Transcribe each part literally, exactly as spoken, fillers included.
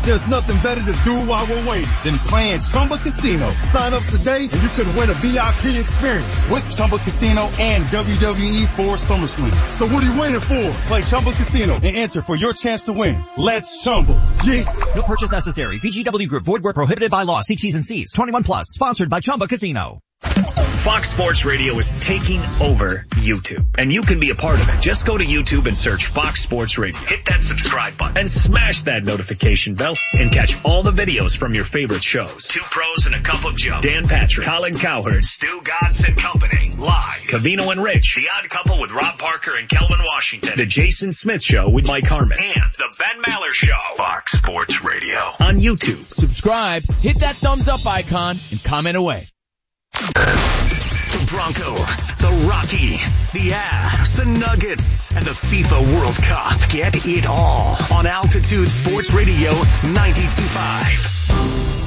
There's nothing better to do while we're waiting than playing Chumba Casino. Sign up today and you could win a V I P experience with Chumba Casino and W W E for SummerSlam. So what are you waiting for? Play Chumba Casino and enter for your chance to win. Let's Chumba. Yeah. No purchase necessary. V G W Group. Void where prohibited by law. See T's and C's. twenty-one plus. Sponsored by Chumba Casino. Fox Sports Radio is taking over YouTube, and you can be a part of it. Just go to YouTube and search Fox Sports Radio. Hit that subscribe button and smash that notification bell and catch all the videos from your favorite shows. Two Pros and a Cup of Joe. Dan Patrick, Colin Cowherd, Stu Godson Company, live. Cavino and Rich, The Odd Couple with Rob Parker and Kelvin Washington. The Jason Smith Show with Mike Harmon. And The Ben Maller Show. Fox Sports Radio on YouTube. Subscribe, hit that thumbs up icon, and comment away. The Broncos, the Rockies, the Avs, the Nuggets, and the FIFA World Cup. Get it all on Altitude Sports Radio ninety-two point five.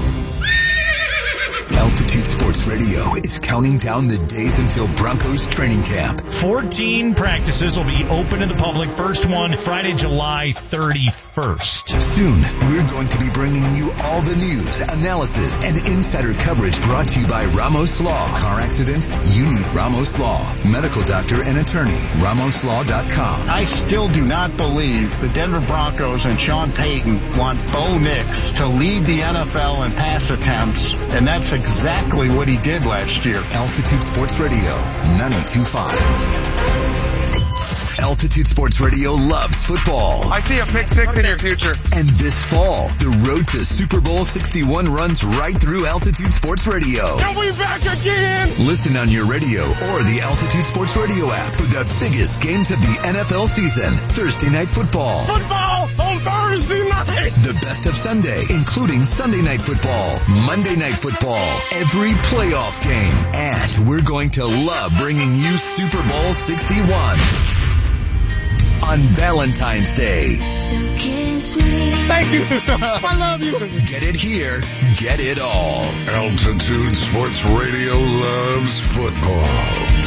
Altitude Sports Radio is counting down the days until Broncos training camp. fourteen practices will be open to the public. First one, Friday, July thirty-first. Soon, we're going to be bringing you all the news, analysis, and insider coverage brought to you by Ramos Law. Car accident? You need Ramos Law. Medical doctor and attorney. Ramos Law dot com. I still do not believe the Denver Broncos and Sean Payton want Bo Nix to lead the N F L in pass attempts, and that's exactly what he did last year. Altitude Sports Radio, ninety-two point five. Altitude Sports Radio loves football. I see a pick six in your future. And this fall, the road to Super Bowl sixty-one runs right through Altitude Sports Radio. Are we back again? Listen on your radio or the Altitude Sports Radio app for the biggest games of the N F L season. Thursday Night Football. Football on Thursday night. The best of Sunday, including Sunday Night Football, Monday Night Football, every playoff game. And we're going to love bringing you Super Bowl sixty-one. On Valentine's Day. Thank you. I love you. Get it here. Get it all. Altitude Sports Radio loves football.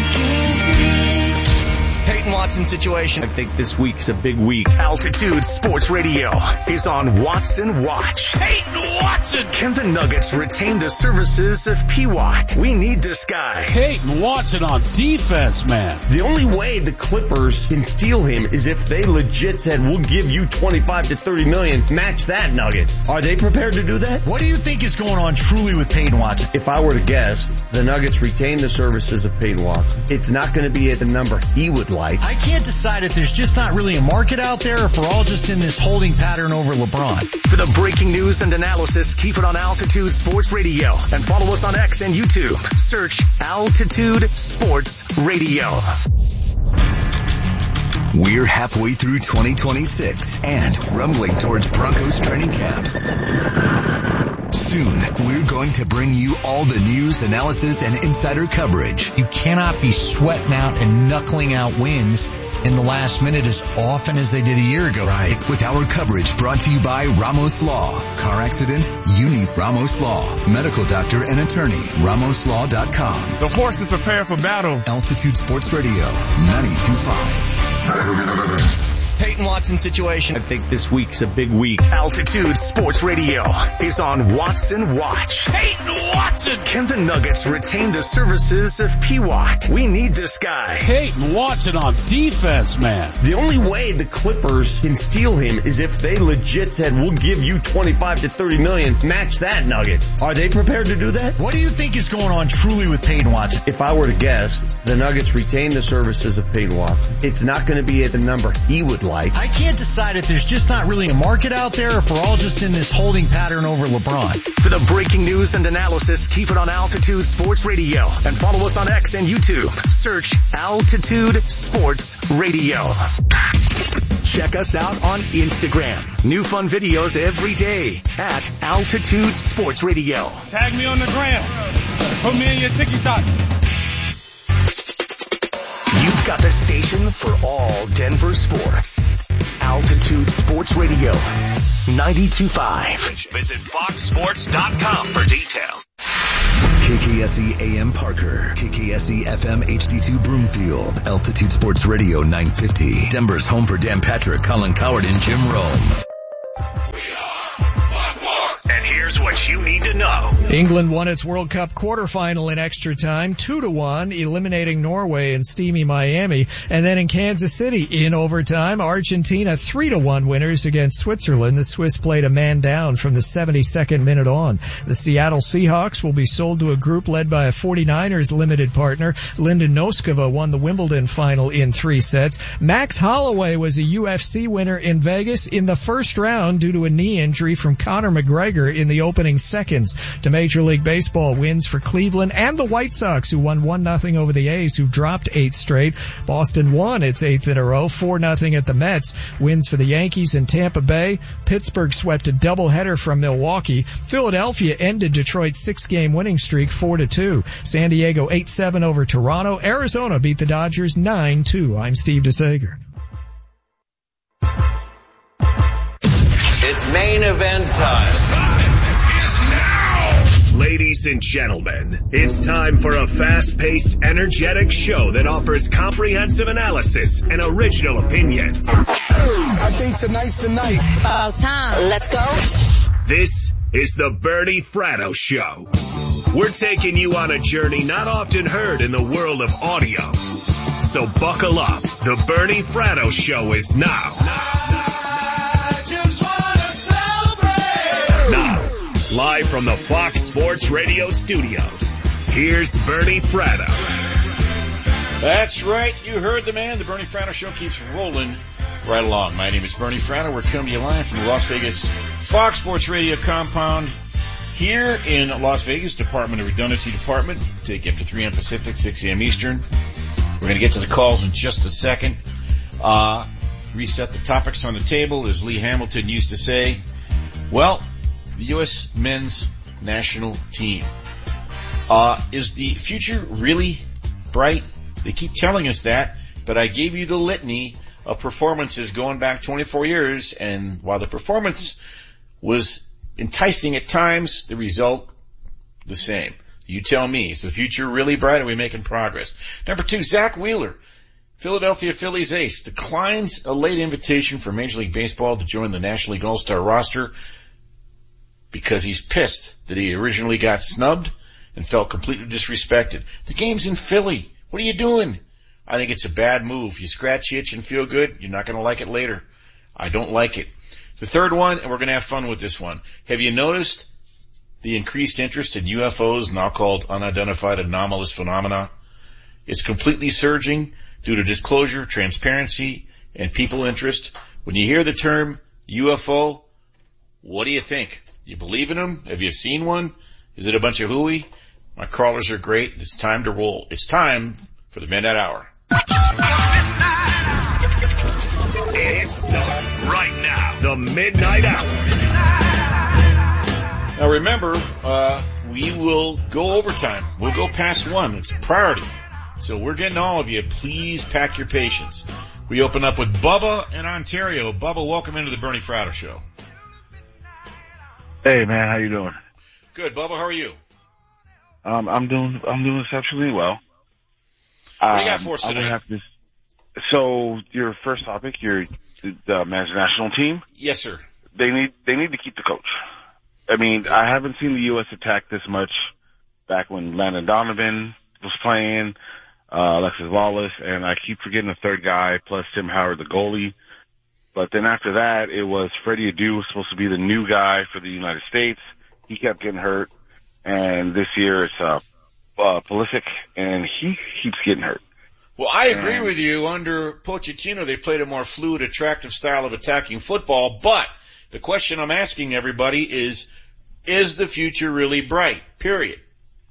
Peyton Watson situation. I think this week's a big week. Altitude Sports Radio is on Watson Watch. Peyton Watson. Can the Nuggets retain the services of P. Watt? We need this guy. Peyton Watson on defense, man. The only way the Clippers can steal him is if they legit said, we'll give you twenty-five to thirty million. Match that, Nuggets. Are they prepared to do that? What do you think is going on truly with Peyton Watson? If I were to guess, the Nuggets retain the services of Peyton Watson. It's not going to be at the number he would like. I can't decide if there's just not really a market out there or if we're all just in this holding pattern over LeBron. For the breaking news and analysis, keep it on Altitude Sports Radio and follow us on X and YouTube. Search Altitude Sports Radio. We're halfway through twenty twenty-six and rumbling towards Broncos training camp. Soon, we're going to bring you all the news, analysis, and insider coverage. You cannot be sweating out and knuckling out wins in the last minute as often as they did a year ago. Right. With our coverage brought to you by Ramos Law. Car accident? You need Ramos Law. Medical doctor and attorney. Ramos Law dot com. The horse is prepared for battle. Altitude Sports Radio, ninety-two point five. Peyton Watson situation. I think this week's a big week. Altitude Sports Radio is on Watson Watch. Peyton Watson. Can the Nuggets retain the services of P. Watt? We need this guy. Peyton Watson on defense, man. The only way the Clippers can steal him is if they legit said, we'll give you twenty-five to thirty million. Match that, Nuggets. Are they prepared to do that? What do you think is going on truly with Peyton Watson? If I were to guess, the Nuggets retain the services of Peyton Watson. It's not going to be at the number he would like. I can't decide if there's just not really a market out there or if we're all just in this holding pattern over LeBron. For the breaking news and analysis, keep it on Altitude Sports Radio and follow us on X and YouTube. Search Altitude Sports Radio. Check us out on Instagram. New fun videos every day at Altitude Sports Radio. Tag me on the gram. Put me in your TikTok. You've got the station for all Denver sports. Altitude Sports Radio, ninety-two point five. Visit fox sports dot com for details. K K S E A M Parker, K K S E F M H D two Broomfield, Altitude Sports Radio nine fifty. Denver's home for Dan Patrick, Colin Cowherd, and Jim Rome. We are Here's what you need to know. England won its World Cup quarterfinal in extra time, two to one, eliminating Norway in steamy Miami. And then in Kansas City, in overtime, Argentina three to one winners against Switzerland. The Swiss played a man down from the seventy-second minute on. The Seattle Seahawks will be sold to a group led by a forty-niners limited partner. Linda Noskova won the Wimbledon final in three sets. Max Holloway was a U F C winner in Vegas in the first round due to a knee injury from Conor McGregor in the opening seconds. To Major League Baseball, wins for Cleveland and the White Sox, who won one nothing over the A's, who've dropped eight straight. Boston won its eighth in a row, four nothing at the Mets. Wins for the Yankees and Tampa Bay. Pittsburgh swept a doubleheader from Milwaukee. Philadelphia ended Detroit's six-game winning streak four to two. San Diego eight seven over Toronto. Arizona beat the Dodgers nine two. I'm Steve DeSager. It's main event time. Time is now! Ladies and gentlemen, it's time for a fast-paced, energetic show that offers comprehensive analysis and original opinions. I think tonight's the night. About time. Let's go. This is the Bernie Fratto Show. We're taking you on a journey not often heard in the world of audio. So buckle up. The Bernie Fratto Show is now. I just wanna celebrate. Now, live from the Fox Sports Radio studios, here's Bernie Fratto. That's right. You heard the man. The Bernie Fratto Show keeps rolling right along. My name is Bernie Fratto. We're coming to you live from the Las Vegas Fox Sports Radio compound here in Las Vegas, Department of Redundancy Department. Take you up to three a.m. Pacific, six a.m. Eastern. We're going to get to the calls in just a second. Uh, reset the topics on the table, as Lee Hamilton used to say. Well, the U S men's national team. Uh, is the future really bright? They keep telling us that, but I gave you the litany of performances going back twenty-four years, and while the performance was enticing at times, the result the same. You tell me, is the future really bright? Are we making progress? Number two, Zach Wheeler, Philadelphia Phillies ace, declines a late invitation for Major League Baseball to join the National League All-Star roster because he's pissed that he originally got snubbed and felt completely disrespected. The game's in Philly. What are you doing? I think it's a bad move. You scratch the itch and feel good, you're not going to like it later. I don't like it. The third one, and we're going to have fun with this one. Have you noticed the increased interest in U F Os, now called unidentified anomalous phenomena? It's completely surging due to disclosure, transparency, and people interest. When you hear the term U F O, what do you think? You believe in them? Have you seen one? Is it a bunch of hooey? My crawlers are great. It's time to roll. It's time for the Midnight Hour. It starts right now. The Midnight Hour. Now remember, uh, we will go overtime. We'll go past one. It's a priority. So we're getting all of you. Please pack your patience. We open up with Bubba in Ontario. Bubba, welcome into the Bernie Fratto Show. Hey man, how you doing? Good, Bubba. How are you? Um, I'm doing, I'm doing exceptionally well. What do you got for us today? Have to, so your first topic, your the men's national team. Yes, sir. They need, they need to keep the coach. I mean, I haven't seen the U S attack this much back when Landon Donovan was playing, uh, Alexis Lawless, and I keep forgetting the third guy, plus Tim Howard, the goalie. But then after that, it was Freddie Adu was supposed to be the new guy for the United States. He kept getting hurt. And this year it's, uh, uh, Pulisic, and he keeps getting hurt. Well, I agree and, with you. Under Pochettino, they played a more fluid, attractive style of attacking football. But the question I'm asking everybody is, is the future really bright? Period.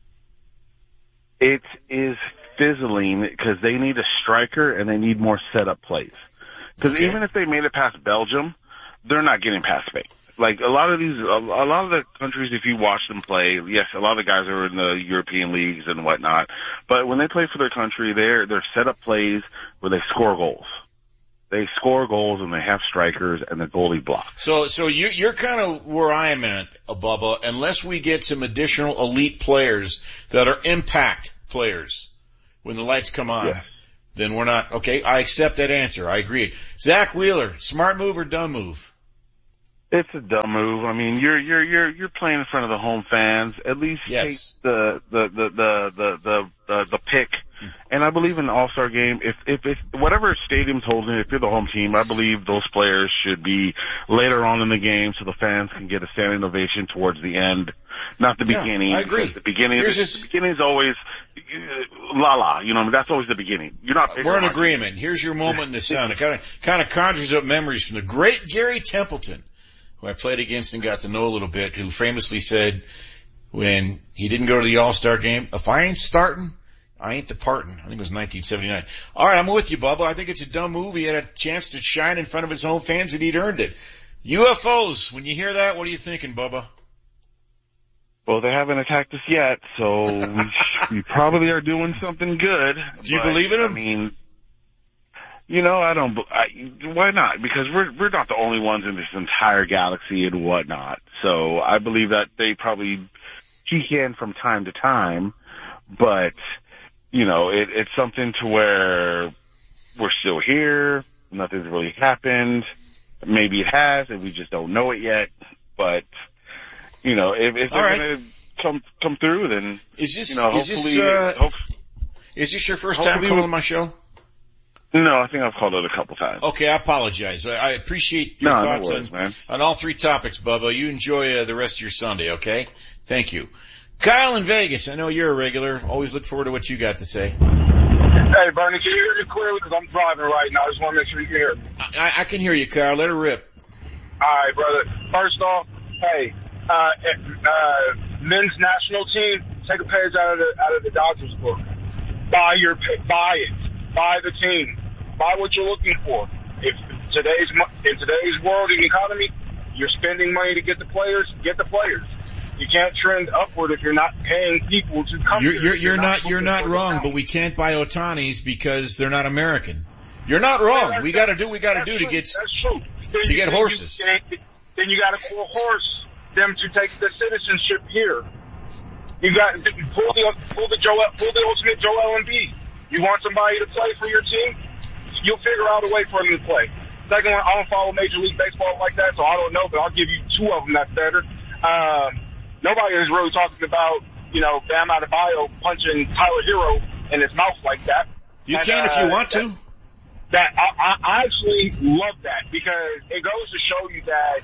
It is fizzling because they need a striker and they need more setup plays. Because okay. even if they made it past Belgium, they're not getting past Spain. Like a lot of these, a lot of the countries, if you watch them play, yes, a lot of the guys are in the European leagues and whatnot. But when they play for their country, they're they're set up plays where they score goals. They score goals and they have strikers and the goalie blocks. So, so you, you're kind of where I am at, Bubba. Unless we get some additional elite players that are impact players when the lights come on, yes. then we're not okay. I accept that answer. I agree. Zach Wheeler, smart move or dumb move? It's a dumb move. I mean, you're you're you're you're playing in front of the home fans. At least yes. take the the the the the the, the, the pick. And I believe in the All-Star game, if if if whatever stadium's holding it, if you're the home team, I believe those players should be later on in the game so the fans can get a standing ovation towards the end, not the yeah, beginning. I agree. The beginning, Here's the, just, the beginning is always uh, la la. You know, that's always the beginning. You're not. We're in agreement. Here's your moment in the sun. It kind of kind of conjures up memories from the great Jerry Templeton, who I played against and got to know a little bit, who famously said when he didn't go to the All-Star game, if I ain't starting, I ain't departing. I think it was nineteen seventy-nine. All right, I'm with you, Bubba. I think it's a dumb move. He had a chance to shine in front of his home fans, and he'd earned it. U F Os, when you hear that, what are you thinking, Bubba? Well, they haven't attacked us yet, so we, we probably are doing something good. Do you but, believe in them? I mean, you know, I don't. I, why not? Because we're we're not the only ones in this entire galaxy and whatnot. So I believe that they probably peek in from time to time, but. You know, it, it's something to where we're still here. Nothing's really happened. Maybe it has, and we just don't know it yet. But you know, if, if they're right. going to come come through, then is this you know, is hopefully, this uh, hope, is this your first time calling we'll, my show? No, I think I've called it a couple times. Okay, I apologize. I, I appreciate your no, thoughts no worries, on man. on all three topics, Bubba. You enjoy uh, the rest of your Sunday, okay? Thank you. Kyle in Vegas, I know you're a regular. Always look forward to what you got to say. Hey, Bernie, can you hear me clearly? Because I'm driving right now. I just want to make sure you can hear me. I, I can hear you, Kyle. Let her rip. All right, brother. First off, hey, uh, uh, men's national team, take a page out of the out of the Dodgers book. Buy your buy it. Buy the team. Buy what you're looking for. If today's in today's world and economy, you're spending money to get the players. Get the players. You can't trend upward if you're not paying people to come. You're, you're, you're, you're not, you're not wrong, but we can't buy Otanis because they're not American. You're not wrong. Yeah, we got to do what we got to do to get that's true. Then to you, get horses. You, then you got to coerce them to take the citizenship here. You got to pull the pull the Joel, pull the ultimate Joel Embiid. You want somebody to play for your team? You'll figure out a way for them to play. Second one, I don't follow Major League Baseball like that, so I don't know, but I'll give you two of them that's better. Um, Nobody is really talking about, you know, Bam Adebayo punching Tyler Hero in his mouth like that. You and, can uh, if you want that, to. That I, I actually love that because it goes to show you that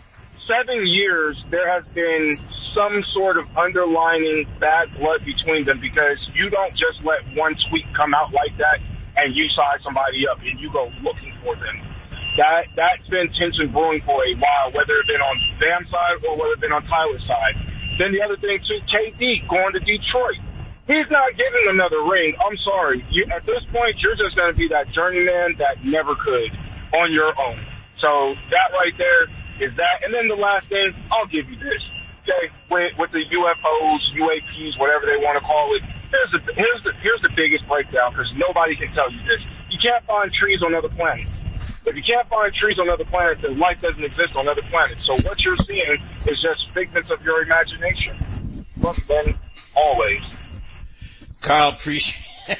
seven years there has been some sort of underlining bad blood between them because you don't just let one tweet come out like that and you size somebody up and you go looking for them. That, that's been tension brewing for a while, whether it's been on Bam's side or whether it's been on Tyler's side. Then the other thing, too, K D going to Detroit. He's not getting another ring. I'm sorry. You, at this point, you're just going to be that journeyman that never could on your own. So that right there is that. And then the last thing, I'll give you this. Okay, with, with the U F Os, U A Ps, whatever they want to call it, here's the, here's the, here's the biggest breakdown because nobody can tell you this. You can't find trees on other planets. If you can't find trees on other planets, then life doesn't exist on other planets. So what you're seeing is just figments of your imagination. But then, always. Kyle, appreciate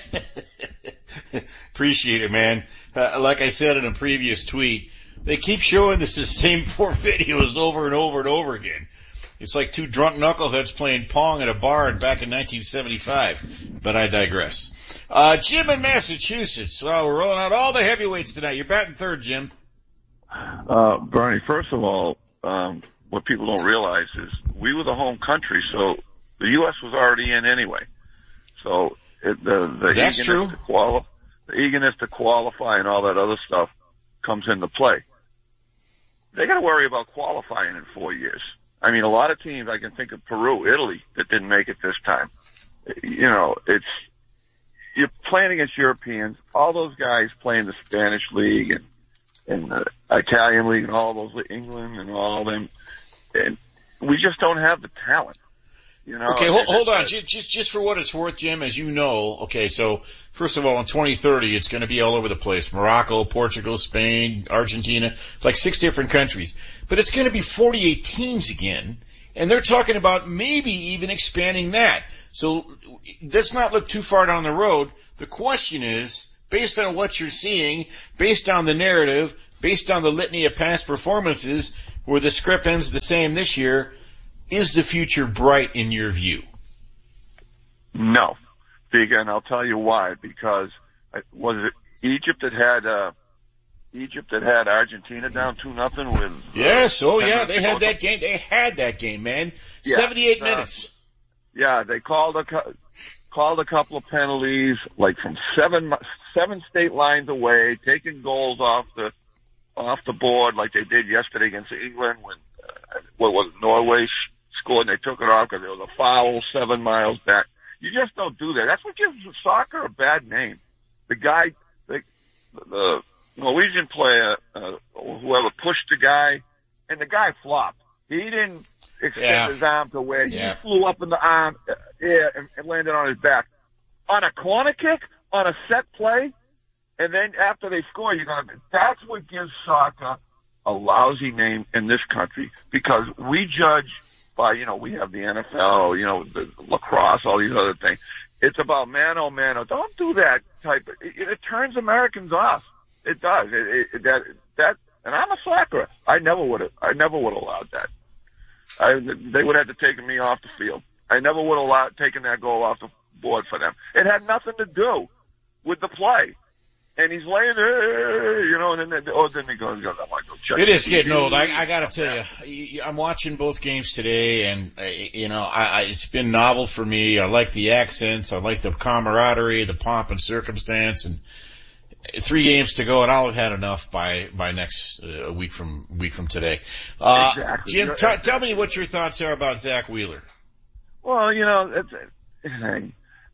appreciate it, man. Uh, like I said in a previous tweet, they keep showing us the same four videos over and over and over again. It's like two drunk knuckleheads playing Pong at a bar back in nineteen seventy-five. But I digress. Uh, Jim in Massachusetts. Well, we're rolling out all the heavyweights tonight. You're batting third, Jim. Uh, Bernie, first of all, um, what people don't realize is we were the home country, so the U S was already in anyway. So it, the, the That's eagerness true. to quali- the eagerness to qualify and all that other stuff comes into play. They got to worry about qualifying in four years. I mean, a lot of teams, I can think of Peru, Italy, that didn't make it this time. You know, it's, you're playing against Europeans. All those guys play in the Spanish league and, and the Italian league and all those, England and all them. And we just don't have the talent. You know, okay, hold, hold on. Just, just, just for what it's worth, Jim, as you know, okay, so first of all, in twenty thirty, it's going to be all over the place. Morocco, Portugal, Spain, Argentina. It's like six different countries. But it's going to be forty-eight teams again, and they're talking about maybe even expanding that. So let's not look too far down the road. The question is, based on what you're seeing, based on the narrative, based on the litany of past performances, where the script ends the same this year. Is the future bright in your view? No. And I'll tell you why. Because was it Egypt that had uh, Egypt that had Argentina down two nothing with? Uh, yes. Oh yeah. They had that game. They had that game, man. Yeah. Seventy-eight uh, minutes. Yeah. They called a called a couple of penalties, like from seven seven state lines away, taking goals off the off the board, like they did yesterday against England when uh, what was it, Norway scored and they took it off because there was a foul seven miles back. You just don't do that. That's what gives soccer a bad name. The guy, the, the Norwegian player, uh, whoever pushed the guy, and the guy flopped. He didn't extend yeah. his arm to where yeah. he flew up in the arm, uh, yeah, and, and landed on his back. On a corner kick, on a set play, and then after they score, you're going to, that's what gives soccer a lousy name in this country, because we judge by, you know, we have the N F L, you know, the lacrosse, all these other things. It's about mano mano. Don't do that type of, it, it turns Americans off. It does. It, it, that, that, and I'm a soccer. I never would have, I never would have allowed that. I, they would have to take me off the field. I never would have allowed, taken that goal off the board for them. It had nothing to do with the play. And he's laying there, you know, and then, oh, then he goes, goes I'm like, go check. It is getting old. I, I gotta tell you, I'm watching both games today, and, uh, you know, I, I, it's been novel for me. I like the accents. I like the camaraderie, the pomp and circumstance, and three games to go, and I'll have had enough by, by next, uh, week from, week from today. Uh, exactly. Jim, t- tell me what your thoughts are about Zach Wheeler. Well, you know, it's, it's,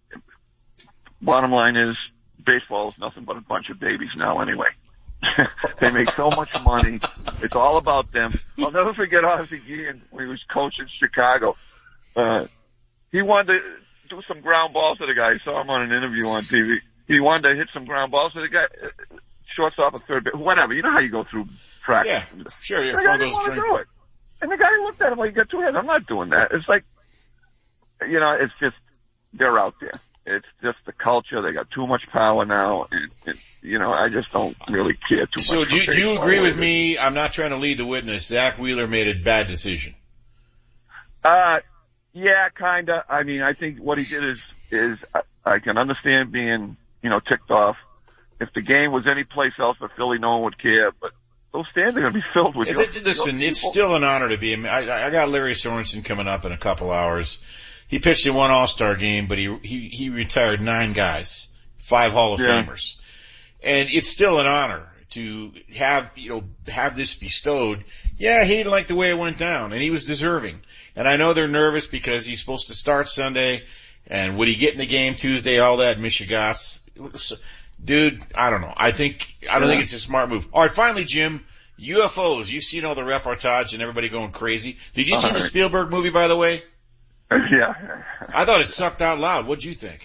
bottom line is, baseball is nothing but a bunch of babies now anyway. They make so much money. It's all about them. I'll never forget Ozzie Guillen when he was coaching Chicago. Uh, he wanted to do some ground balls to the guy. He saw him on an interview on T V. He wanted to hit some ground balls to the guy, shortstop, a third base, whatever. You know how you go through practice. Yeah, sure, yeah. The guy didn't want to do it. And the guy looked at him like, you got two hands. I'm not doing that. It's like, you know, it's just, they're out there. It's just the culture. They got too much power now. And, and, you know, I just don't really care too so much. So do, do you agree with me? I'm not trying to lead the witness. Zach Wheeler made a bad decision. Uh, yeah, kinda. I mean, I think what he did is, is I, I can understand being, you know, ticked off. If the game was any place else but Philly, no one would care, but those stands are going to be filled with. Your, Listen, your it's still an honor to be. I, I got Larry Sorensen coming up in a couple hours. He pitched in one All-Star game, but he, he, he retired nine guys, five Hall of yeah. Famers. And it's still an honor to have, you know, have this bestowed. Yeah, he didn't like the way it went down, and he was deserving. And I know they're nervous because he's supposed to start Sunday, and would he get in the game Tuesday, all that, Michigas. Dude, I don't know. I think, I don't yeah. think it's a smart move. All right, finally, Jim, U F Os. You've seen all the reportage and everybody going crazy. Did you all see right. the Spielberg movie, by the way? Yeah. I thought it sucked out loud. What'd you think?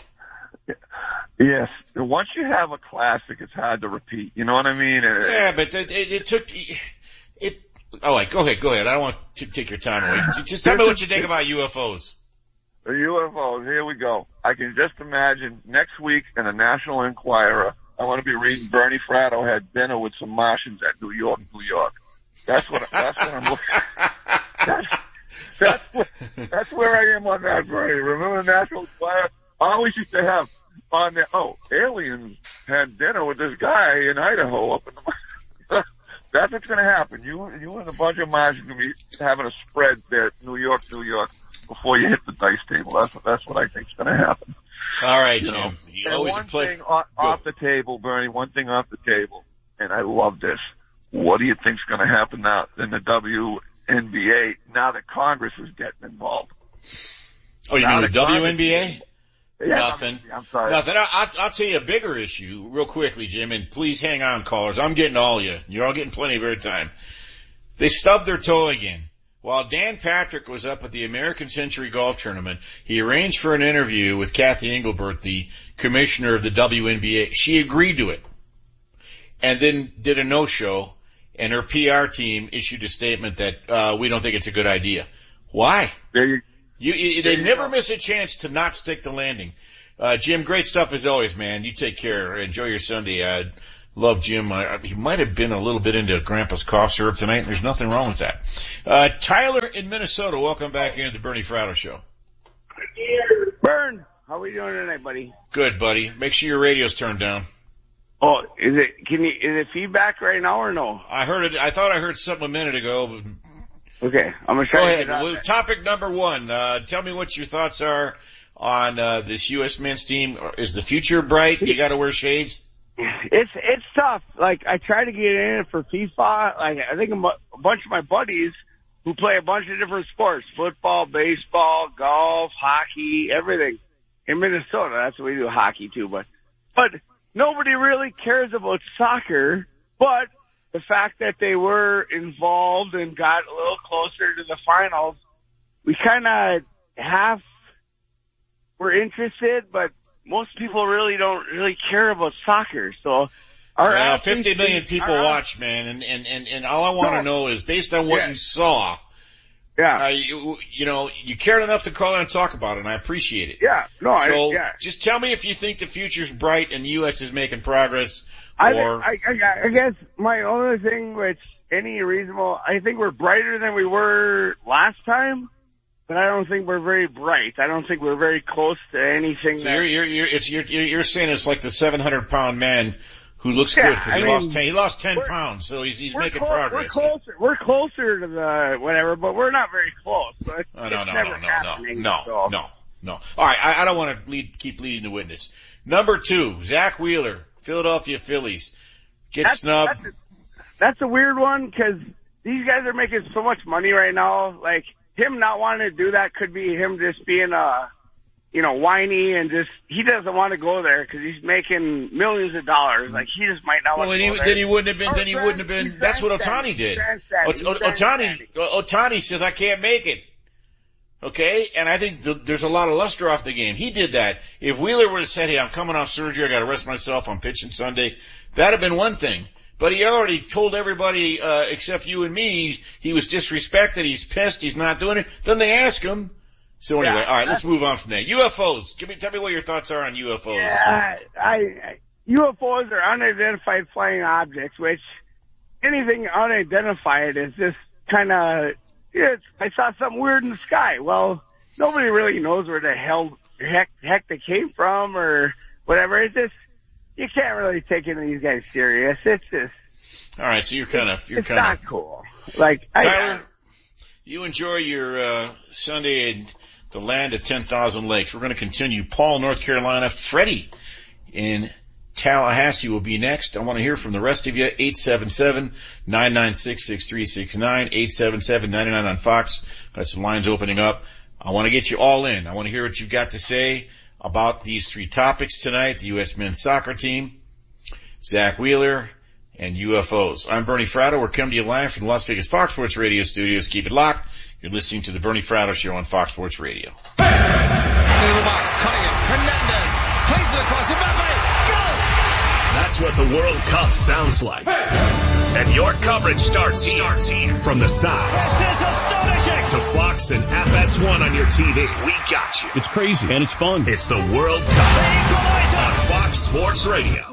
Yes. Once you have a classic, it's hard to repeat. You know what I mean? It, yeah, but it, it, it took, it, oh, wait, go ahead, go ahead. I don't want to take your time away. Just tell me what you think about U F Os. The U F Os, here we go. I can just imagine next week in the National Enquirer, I want to be reading Bernie Fratto had dinner with some Martians at New York, New York. That's what, that's what I'm looking that's, That's where, that's where I am on that, Bernie. Remember the National Enquirer? I always used to have on there, oh, aliens had dinner with this guy in Idaho up in the, that's what's going to happen. You, you and a bunch of Martians are going to be having a spread there, New York, New York, before you hit the dice table. That's what, that's what I think is going to happen. All right, you Jim. Know? You and always one play. thing off, off the table, Bernie, one thing off the table, and I love this. What do you think's going to happen now in the W N B A now that Congress is getting involved? Oh, you now mean the W N B A? Yeah, Nothing. I'm, I'm sorry. Nothing. I, I'll, I'll tell you a bigger issue real quickly, Jim, and please hang on, callers. I'm getting all of you. You're all getting plenty of airtime. They stubbed their toe again. While Dan Patrick was up at the American Century Golf Tournament, he arranged for an interview with Kathy Engelbert, the commissioner of the W N B A. She agreed to it and then did a no-show, and her P R team issued a statement that uh we don't think it's a good idea. Why? There you You, you, they never go. miss a chance to not stick the landing. Uh, Jim, great stuff as always, man. You take care. Enjoy your Sunday. Uh, love Jim. I, he might have been a little bit into Grandpa's cough syrup tonight, and there's nothing wrong with that. Uh, Tyler in Minnesota, welcome back into the Bernie Fratto Show. Bern, how we doing tonight, buddy? Good, buddy. Make sure your radio's turned down. Oh, is it, can you, is it feedback right now or no? I heard it, I thought I heard something a minute ago. But okay, I'm gonna try Go to ahead. get on Well, that. topic number one, uh, tell me what your thoughts are on, uh, this U S men's team. Is the future bright? You gotta wear shades? It's, it's tough. Like, I try to get in for FIFA. Like, I think a bunch of my buddies who play a bunch of different sports, football, baseball, golf, hockey, everything. In Minnesota, that's what we do, hockey too, but, but nobody really cares about soccer, but the fact that they were involved and got a little closer to the finals, we kind of half were interested, but most people really don't really care about soccer. So our well, fifty million people our, watch, man, and, and, and, and all I want to no. know is based on what yeah. you saw, yeah, uh, you, you know, you cared enough to call in and talk about it, and I appreciate it. Yeah, no, so I, yeah. just tell me if you think the future's bright and the U S is making progress, I, or I, I, I guess my only thing, which any reasonable, I think we're brighter than we were last time, but I don't think we're very bright. I don't think we're very close to anything. So that, you're, you're, you're, it's, you're, you're saying it's like the seven hundred pound man who looks yeah, good because he I mean, lost ten, he lost ten pounds, so he's, he's making clo- progress. We're closer, we're closer to the whatever, but we're not very close. So it's, Oh, no, it's no, never no, no, happening, no, so. no, no. All right, I, I don't want to lead, keep leading the witness. Number two, Zach Wheeler, Philadelphia Phillies, gets That's, snubbed. that's, a, that's a weird one because these guys are making so much money right now. Like, him not wanting to do that could be him just being, uh, you know, whiny and just, he doesn't want to go there because he's making millions of dollars. Like, he just might not Well, want then to he, go then there. he wouldn't have been, Or then he trans- wouldn't have been, he's that's what grandstanding. Ohtani did. He's O- O- Ohtani, grandstanding. Ohtani says, I can't make it. Okay? And I think th- there's a lot of luster off the game. He did that. If Wheeler would have said, hey, I'm coming off surgery, I gotta rest myself, I'm pitching Sunday, that'd have been one thing. But he already told everybody, uh, except you and me, he was disrespected, he's pissed, he's not doing it. Then they ask him. So anyway, Yeah, all right, let's move on from that. U F Os. Give me, tell me what your thoughts are on U F Os. Yeah, I, I, U F Os are unidentified flying objects, which anything unidentified is just kind of, it's, I saw something weird in the sky. Well, nobody really knows where the hell, heck, heck they came from or whatever. It's just, you can't really take any of these guys serious. It's just. All right, so you're kind of, you're it's kind of. not cool. Like, Tyler, I, you enjoy your, uh, Sunday in the land of ten thousand lakes. We're going to continue. Paul, North Carolina. Freddie in Tallahassee will be next. I want to hear from the rest of you. eight seven seven, nine nine six, six three six nine, eight seven seven, nine nine on Fox. Got some lines opening up. I want to get you all in. I want to hear what you've got to say about these three topics tonight. The U S men's soccer team, Zach Wheeler, and U F Os. I'm Bernie Fratto. We're coming to you live from the Las Vegas Fox Sports Radio studios. Keep it locked. You're listening to the Bernie Fratto Show on Fox Sports Radio. Into the box, cutting it. Hernandez plays it across. Mbappe, go! That's what the World Cup sounds like. And your coverage starts here. From the sides. This is astonishing. To Fox and F S one on your T V. We got you. It's crazy and it's fun. It's the World Cup on Fox Sports Radio.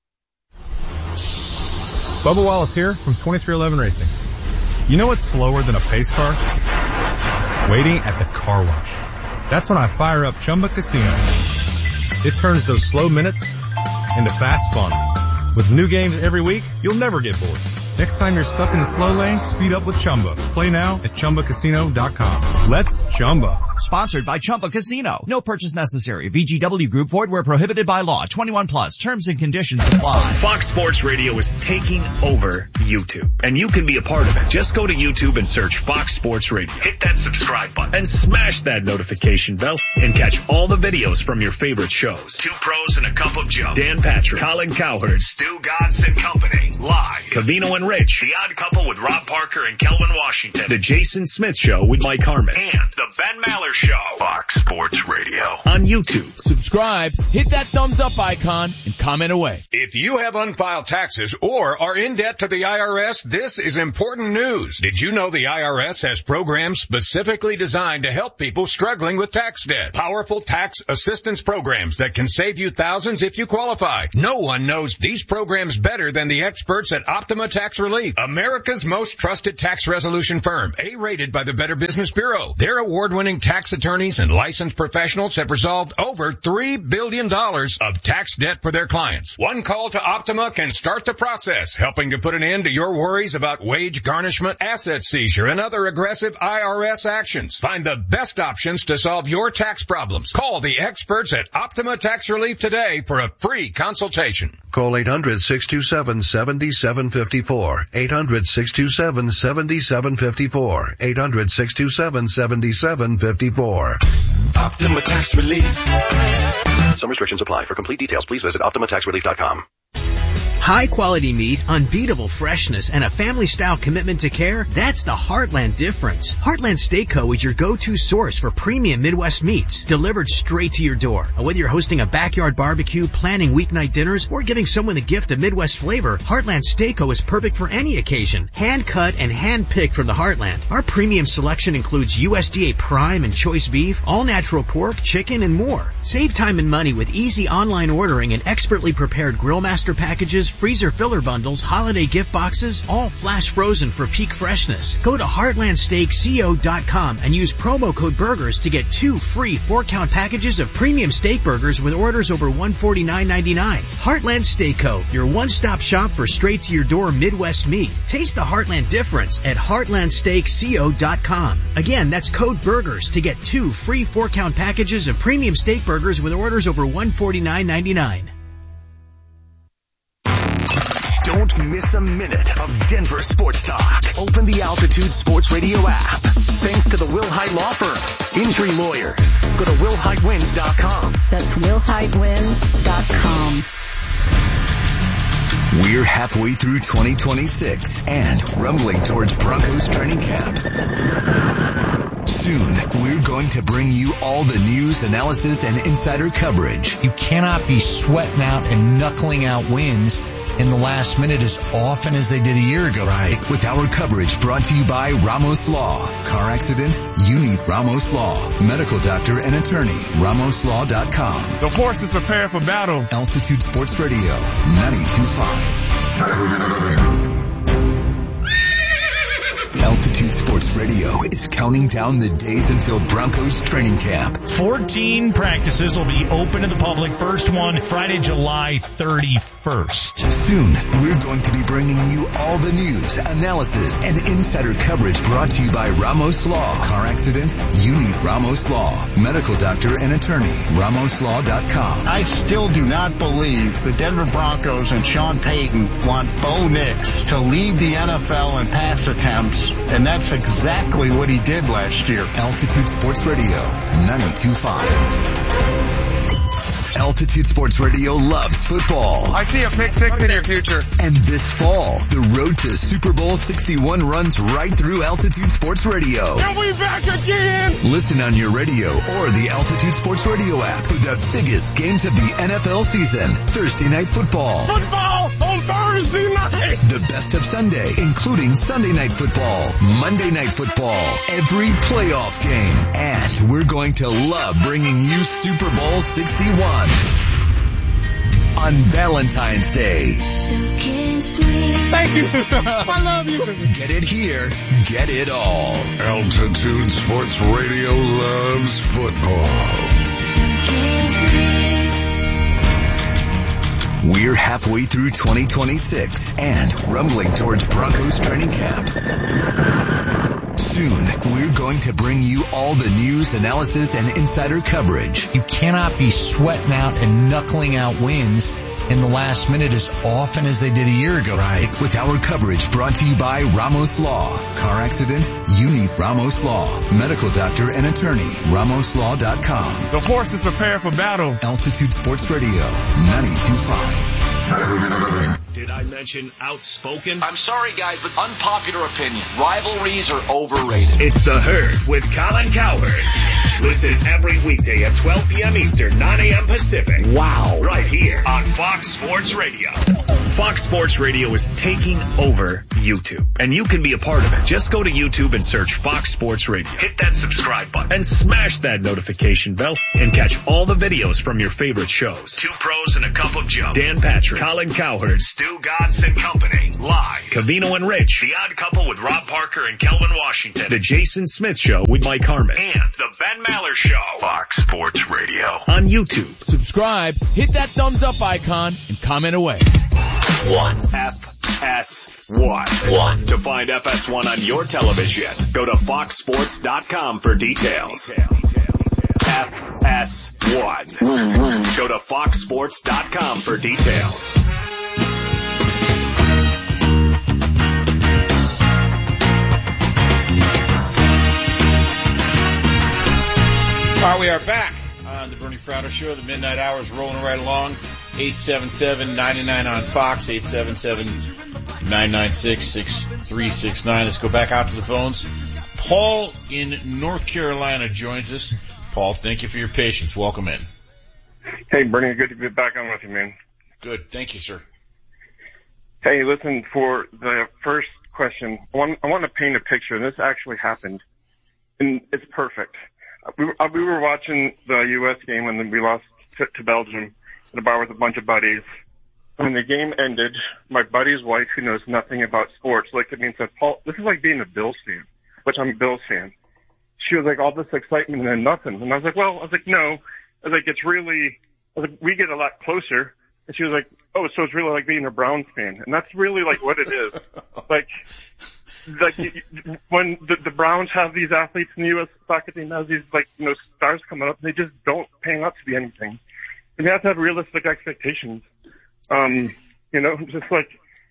Bubba Wallace here from twenty-three eleven Racing. You know what's slower than a pace car? Waiting at the car wash. That's when I fire up Chumba Casino. It turns those slow minutes into fast fun. With new games every week, you'll never get bored. Next time you're stuck in the slow lane, speed up with Chumba. Play now at Chumba Casino dot com. Let's Chumba. Sponsored by Chumba Casino. No purchase necessary. V G W Group. Void where prohibited by law. twenty-one plus. Terms and conditions apply. Fox Sports Radio is taking over YouTube, and you can be a part of it. Just go to YouTube and search Fox Sports Radio. Hit that subscribe button and smash that notification bell and catch all the videos from your favorite shows. Two pros and a cup of Joe. Dan Patrick, Colin Cowherd, Stu Godson Company, live. Covino and and Rich, The Odd Couple with Rob Parker and Kelvin Washington, The Jason Smith Show with Mike Harmon, and The Ben Maller Show, Fox Sports Radio, on YouTube. Subscribe, hit that thumbs up icon, and comment away. If you have unfiled taxes or are in debt to the I R S, this is important news. Did you know the I R S has programs specifically designed to help people struggling with tax debt? Powerful tax assistance programs that can save you thousands if you qualify. No one knows these programs better than the experts at Optima Tax Relief, America's most trusted tax resolution firm, A-rated by the Better Business Bureau. Their award-winning tax attorneys and licensed professionals have resolved over three billion dollars of tax debt for their clients. One call to Optima can start the process, helping to put an end to your worries about wage garnishment, asset seizure, and other aggressive I R S actions. Find the best options to solve your tax problems. Call the experts at Optima Tax Relief today for a free consultation. Call eight hundred, six two seven, seven seven five four. eight hundred, six two seven, seven seven five four. eight hundred, six two seven, seven seven five four. Optima Tax Relief. Some restrictions apply. For complete details, please visit optima tax relief dot com. High quality meat, unbeatable freshness, and a family style commitment to care, that's the Heartland difference. Heartland Steak Co. is your go-to source for premium Midwest meats, delivered straight to your door. Whether you're hosting a backyard barbecue, planning weeknight dinners, or giving someone the gift of Midwest flavor, Heartland Steak Co. is perfect for any occasion. Hand cut and hand picked from the Heartland. Our premium selection includes U S D A prime and choice beef, all natural pork, chicken, and more. Save time and money with easy online ordering and expertly prepared grill master packages, freezer filler bundles, holiday gift boxes, all flash frozen for peak freshness. Go to heartland steak co dot com and use promo code BURGERS to get two free four-count packages of premium steak burgers with orders over one hundred forty-nine ninety-nine. Heartland Steak Co., your one-stop shop for straight-to-your-door Midwest meat. Taste the Heartland difference at heartland steak co dot com. Again, that's code BURGERS to get two free four-count packages of premium steak burgers with orders over one hundred forty-nine ninety-nine. Don't miss a minute of Denver sports talk. Open the Altitude Sports Radio app. Thanks to the Wilhite Law Firm. Injury lawyers. Go to will hite wins dot com. That's will hite wins dot com. We're halfway through twenty twenty-six and rumbling towards Broncos training camp. Soon, we're going to bring you all the news, analysis, and insider coverage. You cannot be sweating out and knuckling out wins in the last minute as often as they did a year ago. Right. With our coverage brought to you by Ramos Law. Car accident? You need Ramos Law. Medical doctor and attorney. ramos law dot com. The horse is prepared for battle. Altitude Sports Radio, ninety-two point five. Altitude Sports Radio is counting down the days until Broncos training camp. fourteen practices will be open to the public. First one Friday, July thirty-first. Soon, we're going to be bringing you all the news, analysis, and insider coverage brought to you by Ramos Law. Car accident? You need Ramos Law. Medical doctor and attorney. ramos law dot com. I still do not believe the Denver Broncos and Sean Payton want Bo Nix to lead the N F L in pass attempts. And that's exactly what he did last year. Altitude Sports Radio, ninety-two point five. Altitude Sports Radio loves football. I see a pick six in your future. And this fall, the road to Super Bowl sixty-one runs right through Altitude Sports Radio. Are we back again? Listen on your radio or the Altitude Sports Radio app for the biggest games of the N F L season. Thursday Night Football. Football on Thursday night. The best of Sunday, including Sunday Night Football, Monday Night Football, every playoff game. And we're going to love bringing you Super Bowl sixty-one on Valentine's Day. Thank you. I love you. Get it here. Get it all. Altitude Sports Radio loves football. We're halfway through twenty twenty-six and rumbling towards Broncos training camp. Soon, we're going to bring you all the news, analysis, and insider coverage. You cannot be sweating out and knuckling out wins in the last minute as often as they did a year ago. Right. With our coverage brought to you by Ramos Law. Car accident? You need Ramos Law. Medical doctor and attorney. ramos law dot com. The horse is prepared for battle. Altitude Sports Radio, ninety-two point five. Did I mention outspoken? I'm sorry, guys, but unpopular opinion. Rivalries are overrated. It's The Herd with Colin Cowherd. Listen every weekday at twelve p.m. Eastern, nine a.m. Pacific. Wow. Right here on Fox Sports Radio. Fox Sports Radio is taking over YouTube, and you can be a part of it. Just go to YouTube and search Fox Sports Radio. Hit that subscribe button and smash that notification bell and catch all the videos from your favorite shows. Two Pros and a Cup of Joe. Dan Patrick, Colin Cowherd, Stu Godson and Company. Live. Covino and Rich. The Odd Couple with Rob Parker and Kelvin Washington. The Jason Smith Show with Mike Harmon. And The Ben Maller Show. Fox Sports Radio. On YouTube. Subscribe, hit that thumbs up icon, and comment away. One. F S one. One. To find F S one on your television, go to fox sports dot com for details. F S one. One, one. Go to fox sports dot com for details. All right, we are back on the Bernie Fratto Show. The midnight hour is rolling right along. eight seven seven, nine nine on Fox, eight seven seven, nine nine six, six three six nine. Let's go back out to the phones. Paul in North Carolina joins us. Paul, thank you for your patience. Welcome in. Hey, Bernie, good to be back on with you, man. Good. Thank you, sir. Hey, listen, for the first question, I want, I want to paint a picture. This actually happened, and it's perfect. We were, we were watching the U S game, and then we lost to, to Belgium at a bar with a bunch of buddies. When the game ended, my buddy's wife, who knows nothing about sports, looked at me and said, Paul, this is like being a Bills fan, which I'm a Bills fan. She was like, all this excitement and then nothing. And I was like, well, I was like, no. I was like, it's really, I was like, we get a lot closer. And she was like, oh, so it's really like being a Browns fan. And that's really like what it is. like, like when the, the Browns have these athletes in the U S soccer team has these like, you know, stars coming up, they just don't pan out to be anything. And you have to have realistic expectations. Um, you know, just like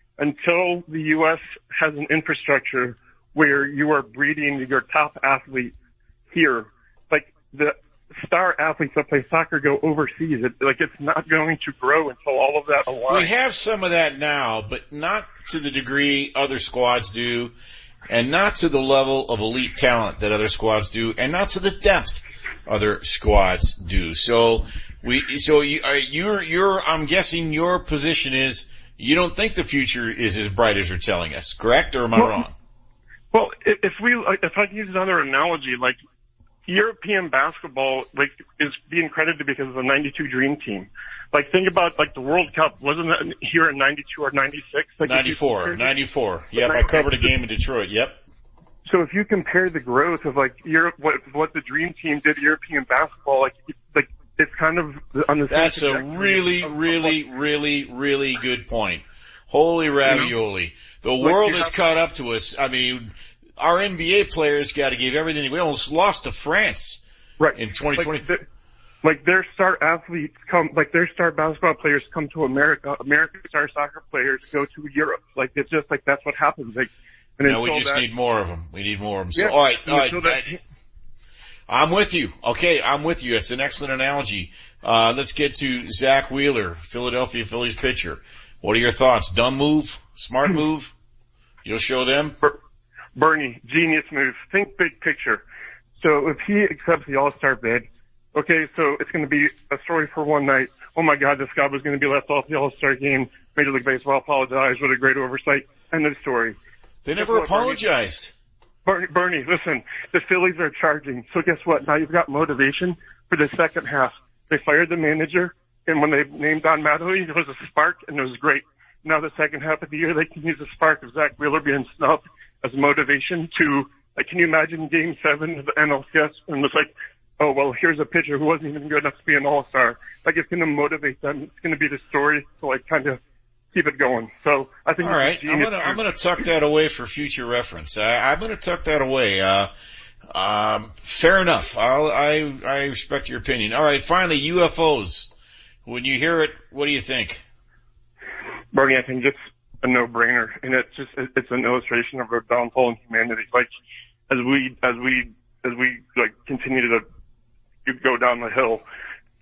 until the U S has an infrastructure where you are breeding your top athlete here, like the star athletes that play soccer go overseas. It, like it's not going to grow until all of that aligns. We have some of that now, but not to the degree other squads do, and not to the level of elite talent that other squads do, and not to the depth other squads do. So we, so you, are, you're, you're, I'm guessing your position is you don't think the future is as bright as you're telling us, correct? Or am I well, wrong? Well, if we, if I can use another analogy, like European basketball, like is being credited because of the ninety-two Dream Team. Like think about like the World Cup, wasn't that here in ninety-two or ninety-six? Like ninety-four, ninety-four. Yep, I covered a game in Detroit. Yep. So if you compare the growth of like Europe, what what the Dream Team did European basketball, like like it's kind of on the. That's a really, really, really, really good point. Holy ravioli! The world has caught up to us. I mean, our N B A players got to give everything. We almost lost to France, right, in twenty twenty. Like, the, like their star athletes come, like their star basketball players come to America. American star soccer players go to Europe. Like it's just like that's what happens. Like, and no, we just that, need more of them. We need more of them. So, yeah, all right, all right. that, I'm with you. Okay, I'm with you. It's an excellent analogy. Uh, let's get to Zach Wheeler, Philadelphia Phillies pitcher. What are your thoughts? Dumb move? Smart move? You'll show them? Bernie, genius move. Think big picture. So if he accepts the All-Star bid, okay, so it's going to be a story for one night. Oh my God, this guy was going to be left off the All-Star game. Major League Baseball apologized. What a great oversight. End of story. They never what, apologized. Bernie, Bernie, listen, the Phillies are charging. So guess what? Now you've got motivation for the second half. They fired the manager, and when they named Don Mattingly, there was a spark, and it was great. Now the second half of the year, they can use the spark of Zach Wheeler being snubbed as motivation to, like, can you imagine Game seven of the N L C S, and it's like, oh, well, here's a pitcher who wasn't even good enough to be an all-star. Like, it's going to motivate them. It's going to be the story to, like, kind of keep it going. So I think. All right, I'm gonna I'm gonna tuck that away for future reference. I, I'm gonna tuck that away. Uh, um, fair enough. I'll, I I respect your opinion. All right, finally, U F Os. When you hear it, what do you think? Bernie, I think it's a no-brainer, and it's just it's an illustration of our downfall in humanity. Like as we as we as we like continue to go down the hill,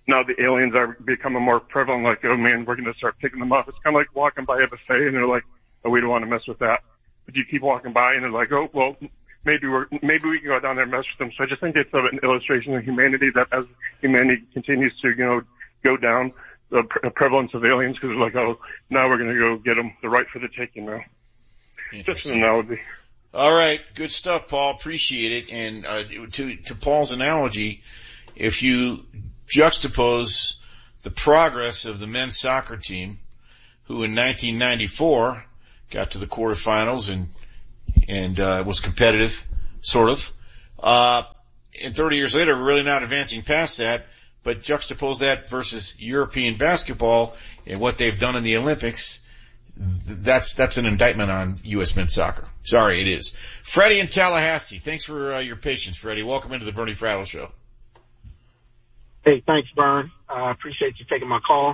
now the aliens are becoming more prevalent, like, oh man, we're going to start picking them up. It's kind of like walking by a buffet and they're like, oh, we don't want to mess with that. But you keep walking by and they're like, oh, well, maybe we're, maybe we can go down there and mess with them. So I just think it's an illustration of humanity, that as humanity continues to, you know, go down, the pre- prevalence of aliens, because it's like, oh, now we're going to go get them, the right for the taking now. Just an analogy. All right. Good stuff, Paul. Appreciate it. And, uh, to, to Paul's analogy, if you juxtapose the progress of the men's soccer team, who in nineteen ninety-four got to the quarterfinals and, and, uh, was competitive, sort of, uh, and thirty years later, we're really not advancing past that, but juxtapose that versus European basketball and what they've done in the Olympics, that's, that's an indictment on U S men's soccer. Sorry, it is. Freddie in Tallahassee. Thanks for uh, your patience, Freddie. Welcome into the Bernie Frattle Show. Hey, thanks, Bern. I uh, appreciate you taking my call.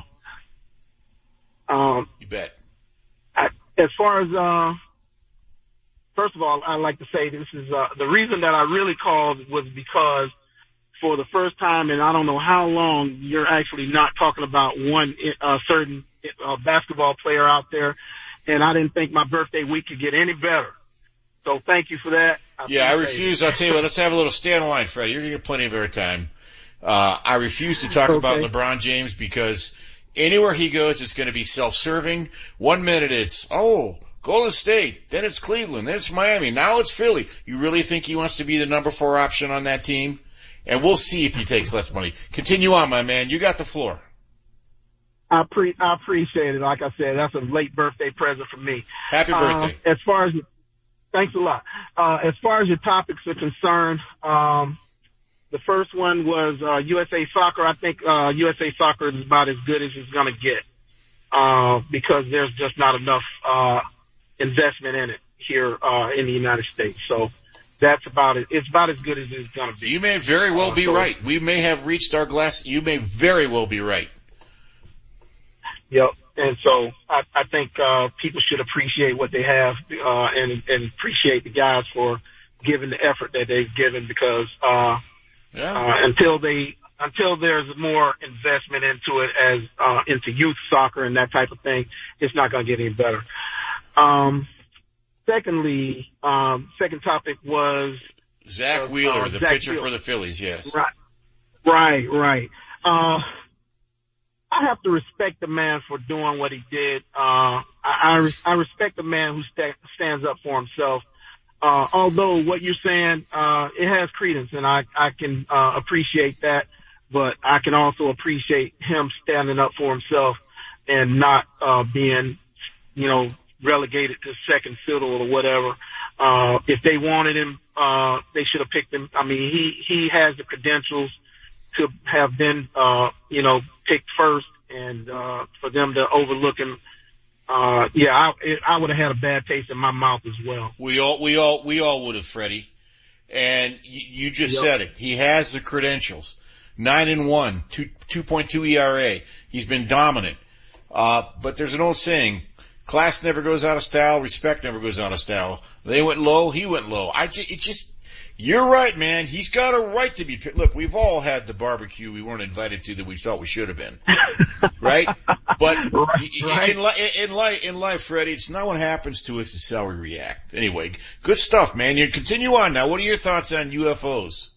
Um, you bet. I, as far as, uh, first of all, I'd like to say this is, uh, the reason that I really called was because for the first time in I don't know how long, you're actually not talking about one, uh, certain, uh, basketball player out there. And I didn't think my birthday week could get any better. So thank you for that. I yeah, I refuse. I'll tell you what, let's have a little stay on the line, Freddie. You're going to get plenty of airtime. Uh, I refuse to talk okay. about LeBron James because anywhere he goes, it's going to be self-serving. One minute it's, oh, Golden State. Then it's Cleveland. Then it's Miami. Now it's Philly. You really think he wants to be the number four option on that team? And we'll see if he takes less money. Continue on, my man. You got the floor. I pre I appreciate it. Like I said, that's a late birthday present from me. Happy birthday. Uh, as far as, thanks a lot. Uh, as far as your topics are concerned, um, the first one was, uh, U S A Soccer. I think, uh, U S A Soccer is about as good as it's gonna get, uh, because there's just not enough, uh, investment in it here, uh, in the United States. So that's about it. It's about as good as it's gonna be. You may very well uh, be so right. We may have reached our glass. You may very well be right. Yep. And so I, I think, uh, people should appreciate what they have, uh, and, and appreciate the guys for giving the effort that they've given because, uh, Yeah. Uh, until they, until there's more investment into it as, uh, into youth soccer and that type of thing, it's not going to get any better. Um, secondly, um, second topic was Zach uh, Wheeler, uh, the Zach pitcher Wheeler. for the Phillies. Yes. Right. Right. Right. Uh, I have to respect the man for doing what he did. Uh, I, I, I respect the man who sta- stands up for himself. Uh, although what you're saying, uh, it has credence and I, I can, uh, appreciate that, but I can also appreciate him standing up for himself and not, uh, being, you know, relegated to second fiddle or whatever. Uh, if they wanted him, uh, they should have picked him. I mean, he, he has the credentials to have been, uh, you know, picked first and, uh, for them to overlook him. Uh, yeah, I, it, I would have had a bad taste in my mouth as well. We all, we all, we all would have, Freddie. And you, you just yep. said it. He has the credentials. Nine and one, two, two point two E R A. He's been dominant. Uh, but there's an old saying, class never goes out of style, respect never goes out of style. They went low, he went low. I just, it just, you're right, man. He's got a right to be, look, we've all had the barbecue we weren't invited to that we thought we should have been. Right? But right. in, li- in, life, in life, Freddie, it's not what happens to us, it's how we react. Anyway, good stuff, man. You continue on now. What are your thoughts on U F Os?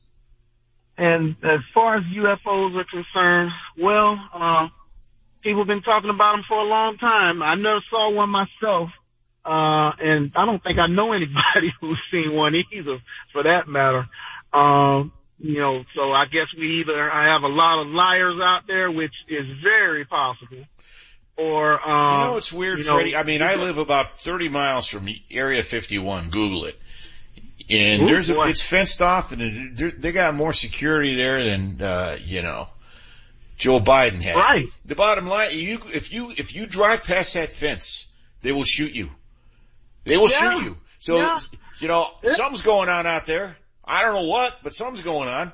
And as far as U F Os are concerned, well, uh, people have been talking about them for a long time. I never saw one myself. Uh, and I don't think I know anybody who's seen one either, for that matter. Um, you know, so I guess we either have a lot of liars out there, which is very possible, or, um. You know, it's weird, you know, Freddie. I mean, I live about thirty miles from Area fifty-one. Google it. And Ooh, there's a, boy. it's fenced off and they got more security there than, uh, you know, Joe Biden had. Right. The bottom line, you, if you, if you drive past that fence, they will shoot you. They will yeah. shoot you. So, yeah. you know, yeah. something's going on out there. I don't know what, but something's going on.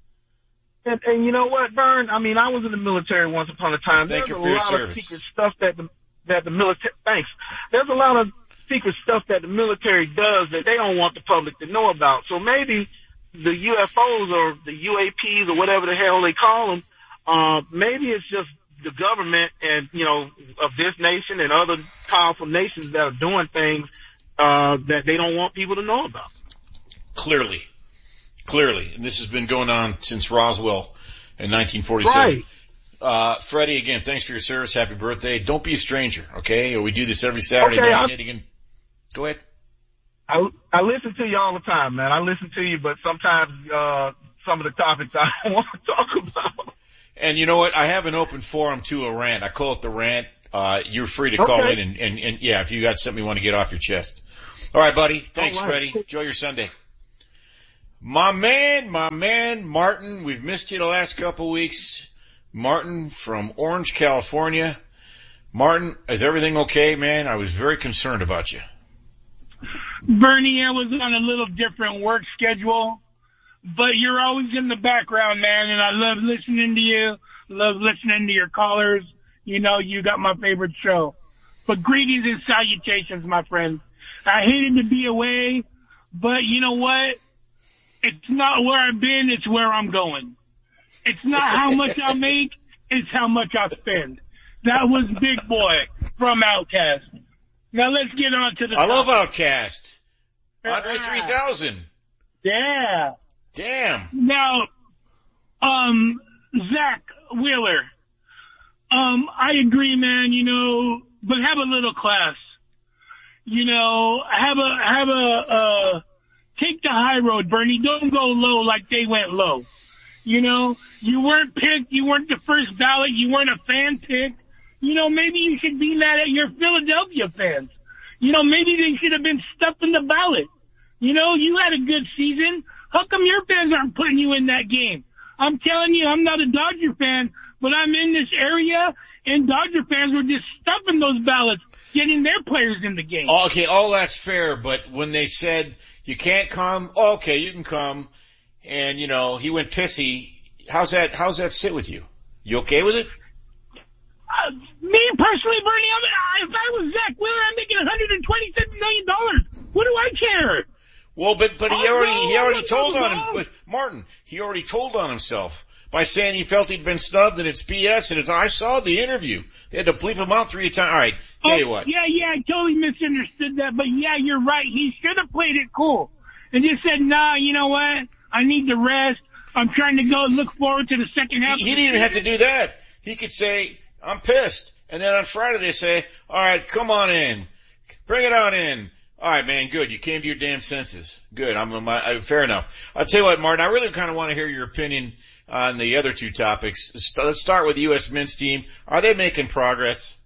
And, and you know what, Vern? I mean, I was in the military once upon a time. Thank There's you for a your lot service. of secret stuff that the, that the military, thanks. There's a lot of secret stuff that the military does that they don't want the public to know about. So maybe the U F Os or the U A Ps or whatever the hell they call them, Uh, maybe it's just the government and, you know, of this nation and other powerful nations that are doing things, uh, that they don't want people to know about. Clearly. Clearly. And this has been going on since Roswell in nineteen forty-seven. Right. Uh, Freddie, again, thanks for your service. Happy birthday. Don't be a stranger, okay? We do this every Saturday Okay, night. I- Again, go ahead. I, I listen to you all the time, man. I listen to you, but sometimes, uh, some of the topics I don't want to talk about. And you know what? I have an open forum to a rant. I call it the rant. Uh, you're free to call Okay. in and, and, and, yeah, if you got something you want to get off your chest. All right, buddy. Thanks, All right. Freddie. Enjoy your Sunday. My man, my man, Martin, we've missed you the last couple weeks. Martin from Orange, California. Martin, is everything okay, man? I was very concerned about you. Bernie, I was on a little different work schedule, but you're always in the background, man, and I love listening to you, love listening to your callers. You know, you got my favorite show. But greetings and salutations, my friend. I hated to be away, but you know what? It's not where I've been, it's where I'm going. It's not how much I make, it's how much I spend. That was Big Boy from Outkast. Now let's get on to the I love topic. Outkast. Andre three thousand. Yeah. Damn. Now, um, Zach Wheeler, um, I agree, man, you know, but have a little class. You know, have a, have a, uh, take the high road, Bernie. Don't go low like they went low. You know, you weren't picked, you weren't the first ballot, you weren't a fan pick. You know, maybe you should be mad at your Philadelphia fans. You know, maybe they should have been stuffed in the ballot. You know, you had a good season. How come your fans aren't putting you in that game? I'm telling you, I'm not a Dodger fan, but I'm in this area, and Dodger fans were just stuffing those ballots, getting their players in the game. Oh, okay, all that's fair, but when they said you can't come, oh, okay, you can come, and, you know, he went pissy, how's that, how's that sit with you? You okay with it? Uh, me personally, Bernie, I'm, I, if I was Zach Wheeler, I'm making one hundred twenty-seven million dollars. What do I care? Well, but, but he Oh, already, no, he already no, told no, on him, no. but Martin, he already told on himself by saying he felt he'd been snubbed and it's B S and it's, I saw the interview. They had to bleep him out three times. All right, tell Oh, you what. Yeah, yeah, I totally misunderstood that, but yeah, you're right. He should have played it cool and just said, nah, you know what? I need to rest. I'm trying to go look forward to the second half. He, he didn't even have to do that. He could say, I'm pissed. And then on Friday they say, all right, come on in. Bring it on in. All right, man, good. You came to your damn senses. Good. I'm, I'm I, fair enough. I'll tell you what, Martin, I really kind of want to hear your opinion on the other two topics. Let's start with the U S men's team. Are they making progress?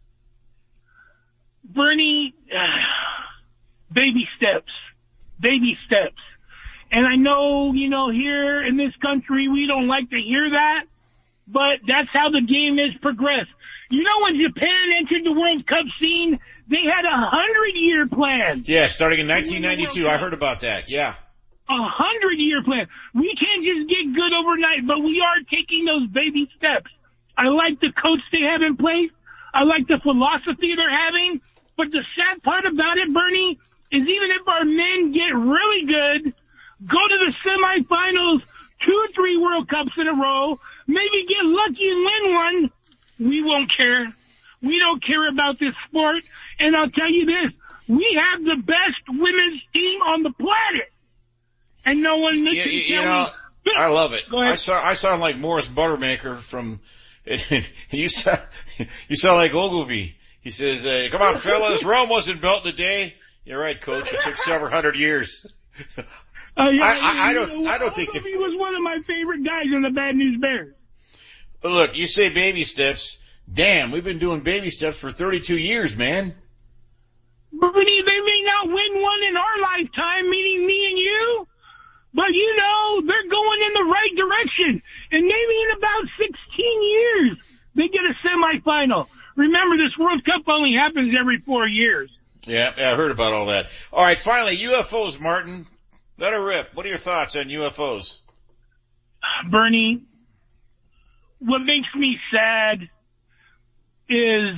Bernie, uh, baby steps, baby steps. And I know, you know, here in this country, we don't like to hear that, but that's how the game has progressed. You know, when Japan entered the World Cup scene, they had a hundred-year plan. Yeah, starting in nineteen ninety-two. I heard about that. Yeah. A hundred-year plan. We can't just get good overnight, but we are taking those baby steps. I like the coach they have in place. I like the philosophy they're having. But the sad part about it, Bernie, is even if our men get really good, go to the semifinals, two or three World Cups in a row, maybe get lucky and win one, we won't care. We don't care about this sport. And I'll tell you this, we have the best women's team on the planet. And no one You, can you, you tell know, me. I love it. Go ahead. I saw, I sound like Morris Buttermaker from, you sound, you sound like Ogilvy. He says, uh, come on fellas, Rome wasn't built in a day. You're right, coach. It took several hundred years. Uh, yeah, I, I, I don't, you know, I don't think if, he was one of my favorite guys in the Bad News Bears. but look, you say baby steps. Damn, we've been doing baby steps for thirty-two years, man. Bernie, they may not win one in our lifetime, meaning me and you, but you know, they're going in the right direction. And maybe in about sixteen years, they get a semifinal. Remember, this World Cup only happens every four years. Yeah, yeah, I heard about all that. All right, finally, U F Os, Martin. Let her rip. What are your thoughts on U F Os? Bernie, what makes me sad is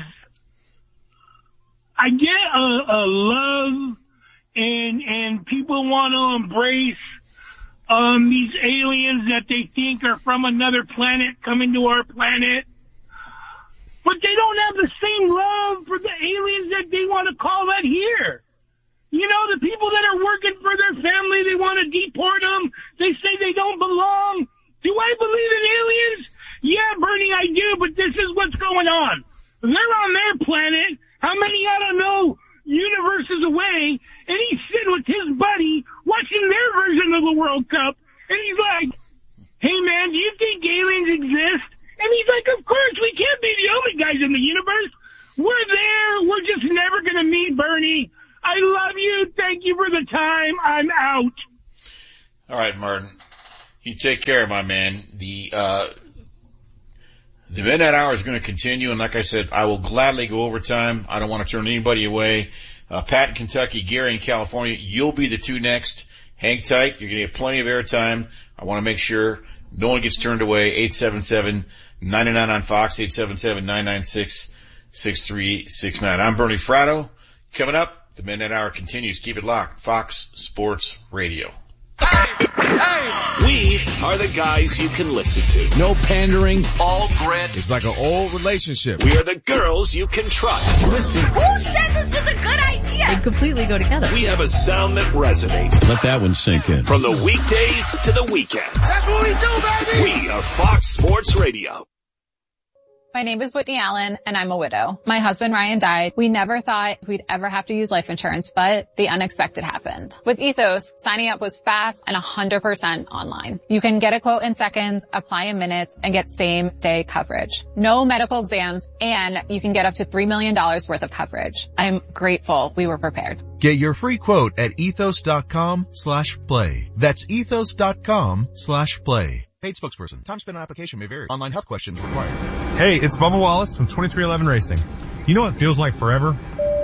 I get a, a love and and people want to embrace um, these aliens that they think are from another planet coming to our planet. But they don't have the same love for the aliens that they want to call that here. You know, the people that are working for their family, they want to deport them. They say they don't belong. Do I believe in aliens? Yeah, Bernie, I do, but this is what's going on. They're on their planet. How many, I don't know, universes away, and he's sitting with his buddy watching their version of the World Cup, and he's like, hey, man, do you think aliens exist? And he's like, of course, we can't be the only guys in the universe. We're there. We're just never going to meet Bernie. I love you. Thank you for the time. I'm out. All right, Martin. You take care, my man. The, uh, the midnight hour is going to continue. And like I said, I will gladly go overtime. I don't want to turn anybody away. Uh, Pat in Kentucky, Gary in California. You'll be the two next. Hang tight. You're going to get plenty of airtime. I want to make sure no one gets turned away. eight seven seven, nine nine on Fox, eight seven seven, nine nine six, six three six nine. I'm Bernie Fratto. Coming up, the Midnight Hour continues. Keep it locked. Fox Sports Radio. Hey, hey. We are the guys you can listen to. No pandering. All grit. It's like an old relationship. We are the girls you can trust. Listen. Who said this was a good idea? They completely go together. We have a sound that resonates. Let that one sink in. From the weekdays to the weekends. That's what we do, baby. We are Fox Sports Radio. My name is Whitney Allen, and I'm a widow. My husband, Ryan, died. We never thought we'd ever have to use life insurance, but the unexpected happened. With Ethos, signing up was fast and one hundred percent online. You can get a quote in seconds, apply in minutes, and get same-day coverage. No medical exams, and you can get up to three million dollars worth of coverage. I'm grateful we were prepared. Get your free quote at ethos.com slash play. That's ethos.com slash play. Paid spokesperson. Time spent on application may vary. Online health questions required. Hey, it's Bubba Wallace from twenty-three eleven Racing. You know what it feels like forever?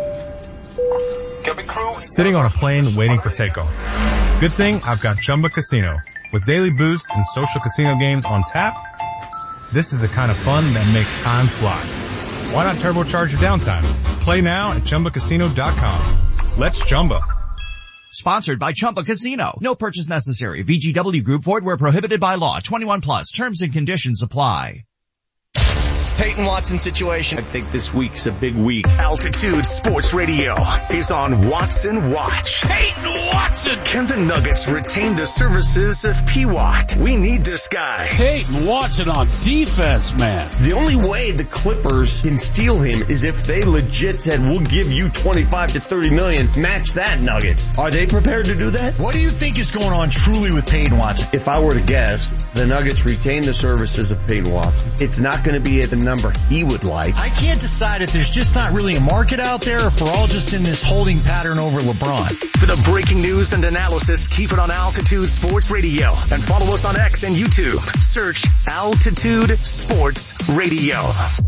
Sitting on a plane waiting for takeoff. Good thing I've got Chumba Casino. With daily boosts and social casino games on tap, this is the kind of fun that makes time fly. Why not turbocharge your downtime? Play now at Chumba Casino dot com. Let's Chumba. Sponsored by Chumba Casino. No purchase necessary. V G W Group. Void where prohibited by law. twenty-one plus. Terms and conditions apply. Peyton Watson situation. I think this week's a big week. Altitude Sports Radio is on Watson Watch. Peyton Watson! Can the Nuggets retain the services of P W A T? We need this guy. Peyton Watson on defense, man. The only way the Clippers can steal him is if they legit said, we'll give you twenty-five to thirty million, match that, Nuggets. Are they prepared to do that? What do you think is going on truly with Peyton Watson? If I were to guess, the Nuggets retain the services of Peyton Watson. It's not going to be at the number he would like. I can't decide if there's just not really a market out there or if we're all just in this holding pattern over LeBron. For the breaking news and analysis, keep it on Altitude Sports Radio and follow us on X and YouTube. Search Altitude Sports Radio.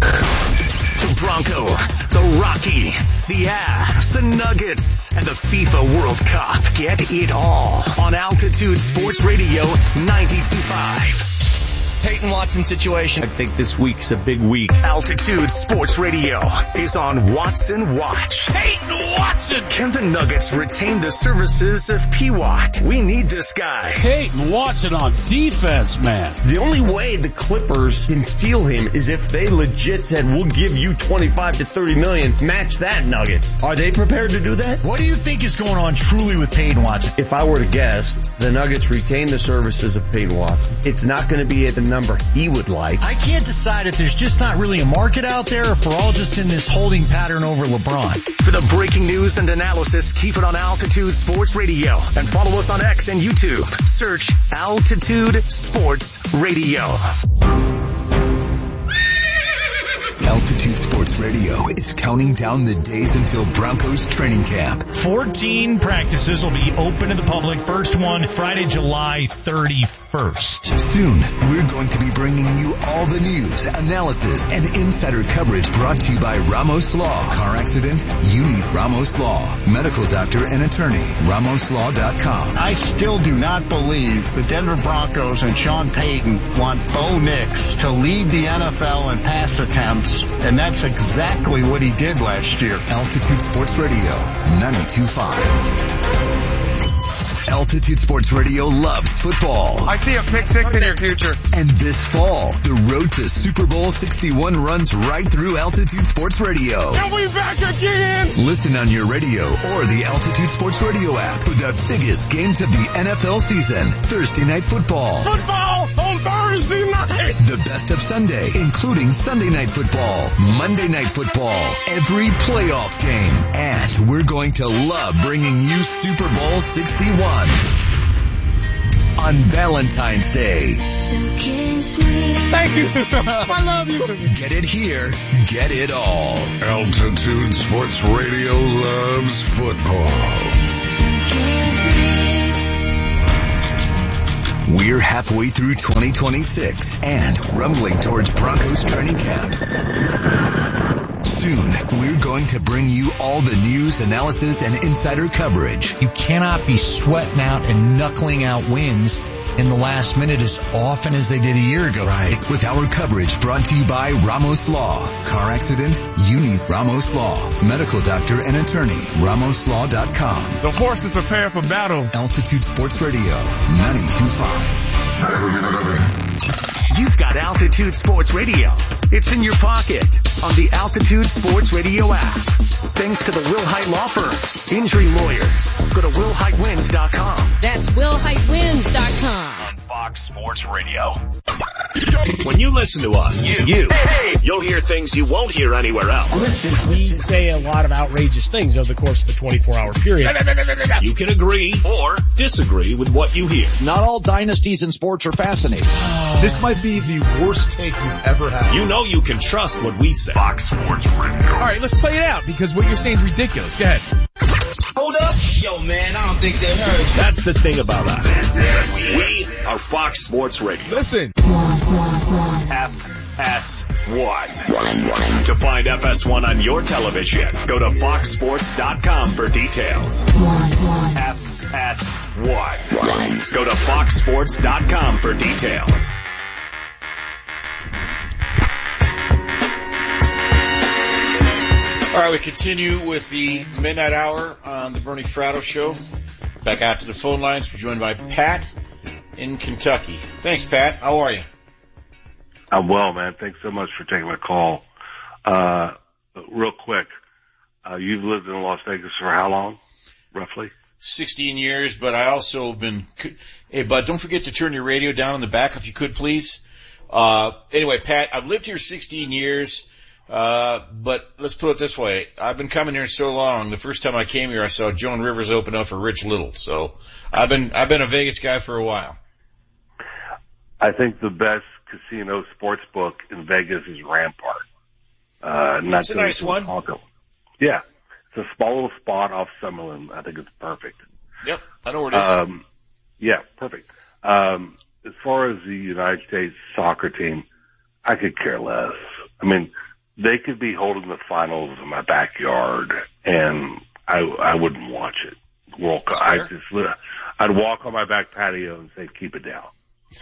The Broncos, the Rockies, the Avs, the Nuggets, and the FIFA World Cup. Get it all on Altitude Sports Radio ninety-two point five. Peyton Watson situation. I think this week's a big week. Altitude Sports Radio is on Watson Watch. Peyton Watson! Can the Nuggets retain the services of P W A T? We need this guy. Peyton Watson on defense, man. The only way the Clippers can steal him is if they legit said, we'll give you twenty-five to thirty million, match that, Nuggets. Are they prepared to do that? What do you think is going on truly with Peyton Watson? If I were to guess, the Nuggets retain the services of Peyton Watson. It's not going to be at the number he would like. I can't decide if there's just not really a market out there or if we're all just in this holding pattern over LeBron. For the breaking news and analysis, keep it on Altitude Sports Radio and follow us on X and YouTube. Search Altitude Sports Radio. Altitude Sports Radio is counting down the days until Broncos training camp. fourteen practices will be open to the public. First one, Friday, July thirty-first. Soon, we're going to be bringing you all the news, analysis, and insider coverage brought to you by Ramos Law. Car accident? You need Ramos Law. Medical doctor and attorney. Ramos Law dot com. I still do not believe the Denver Broncos and Sean Payton want Bo Nix to lead the N F L in pass attempts. And that's exactly what he did last year. Altitude Sports Radio, ninety-two point five. Altitude Sports Radio loves football. I see a pick six in your future. And this fall, the road to Super Bowl sixty-one runs right through Altitude Sports Radio. And we back again! Listen on your radio or the Altitude Sports Radio app for the biggest games of the N F L season. Thursday Night Football. Football on Thursday night! The best of Sunday, including Sunday Night Football, Monday Night Football, every playoff game. And we're going to love bringing you Super Bowl sixty-one on Valentine's Day. Thank you. I love you. Get it here. Get it all. Altitude Sports Radio loves football. We're halfway through twenty twenty-six and rumbling towards Broncos training camp. Soon, we're going to bring you all the news, analysis, and insider coverage. You cannot be sweating out and knuckling out wins in the last minute as often as they did a year ago. Right. With our coverage brought to you by Ramos Law. Car accident? You need Ramos Law. Medical doctor and attorney. Ramos Law dot com. The horses prepare for battle. Altitude Sports Radio, ninety-two point five. You've got Altitude Sports Radio. It's in your pocket on the Altitude Sports Radio app. Thanks to the Will Height Law Firm. Injury lawyers. Go to will height wins dot com. That's will height wins dot com. On Fox Sports Radio. When you listen to us, you, you hey, hey, you'll hear things you won't hear anywhere else. Listen, we say a lot of outrageous things over the course of the twenty-four hour period. You can agree or disagree with what you hear. Not all dynasties in sports are fascinating. This might be the worst take you've ever had. You know you can trust what we say. Fox Sports Radio. All right, let's play it out because what you're saying is ridiculous. Go ahead. Hold up. Yo, man, I don't think that hurts. That's the thing about us. We are Fox Sports Radio. Listen. F S one. To find F S one on your television, go to fox sports dot com for details. F S one. Go to fox sports dot com for details. All right, we continue with the Midnight Hour on the Bernie Fratto Show. Back out to the phone lines. We're joined by Pat in Kentucky. Thanks, Pat. How are you? I'm well, man. Thanks so much for taking my call. Uh, real quick, uh, you've lived in Las Vegas for how long, roughly? sixteen years, but I also have been, hey, bud, don't forget to turn your radio down in the back if you could, please. Uh, anyway, Pat, I've lived here sixteen years. Uh, but let's put it this way. I've been coming here so long. The first time I came here, I saw Joan Rivers open up for Rich Little. So I've been, I've been a Vegas guy for a while. I think the best casino sports book in Vegas is Rampart. Uh, not That's a nice one. Ponto. Yeah. It's a small little spot off Summerlin. I think it's perfect. Yep. I know where it is. Um, yeah, perfect. Um, as far as the United States soccer team, I could care less. I mean, they could be holding the finals in my backyard, and I I wouldn't watch it. World Cup. I just I'd walk on my back patio and say, "Keep it down."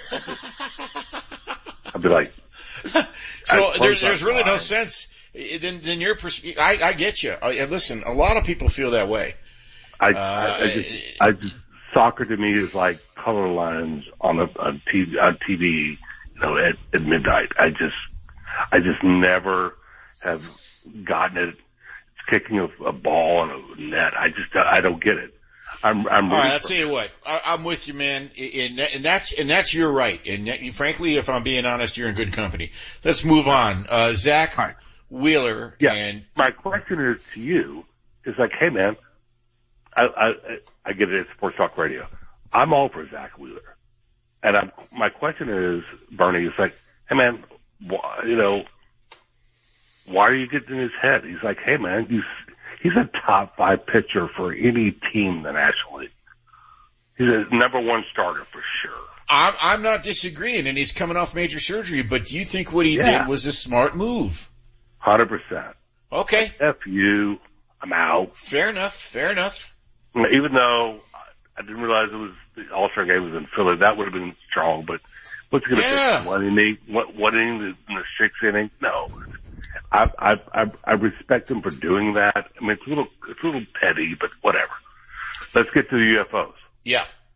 I'd be like, so there's there's really no sense. Then then your perspective. I I get you. I, listen, a lot of people feel that way. I uh, I, I just I just soccer to me is like color lines on a on T V, on T V, you know, at, at midnight. I just I just never have gotten it. It's kicking a, a ball in a net. I just, I don't get it. I'm, I'm. All right, I'll tell you what. I, I'm with you, man. And, and that's, and that's your right. And that, frankly, if I'm being honest, you're in good company. Let's move on. Uh, Zach right. Wheeler. Yeah. And my question is to you is like, hey man, I, I, I get it at Sports Talk Radio. I'm all for Zach Wheeler. And I'm, my question is, Bernie, is like, hey man, wh- you know, why are you getting in his head? He's like, hey man, he's, he's a top five pitcher for any team in the National League. He's a number one starter for sure. I'm, I'm not disagreeing, and he's coming off major surgery, but do you think what he yeah. did was a smart move? one hundred percent. Okay. F you. I'm out. Fair enough. Fair enough. Even though I didn't realize it was the All-Star game was in Philly, that would have been strong, but what's he going to yeah. pitch? One inning, one, one inning in the sixth inning? No. I, I, I, I respect him for doing that. I mean, it's a little, it's a little petty, but whatever. Let's get to the U F Os. Yeah.